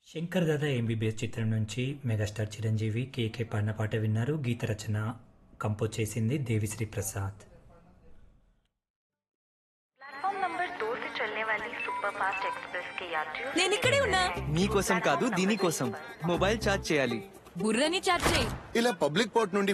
Shankar Dada MBBS చిత్రం నుంచి megastar Chiranjeevi కేకే పాడిన పాట విన్నారు. గీత రచన కంపోజ్ చేసింది దేవిశ్రీ ప్రసాద్. प्लेटफॉर्म नंबर 2 से चलने वाली सुपरफास्ट एक्सप्रेस के यात्रियों నేను ఇక్కడే ఉన్నా. మీకోసం కాదు దీనికోసం మొబైల్ ఛార్జ్ చేయాలి. బుర్రని చాట్ చేయి. ఇలా పబ్లిక్ పోర్ట్ నుండి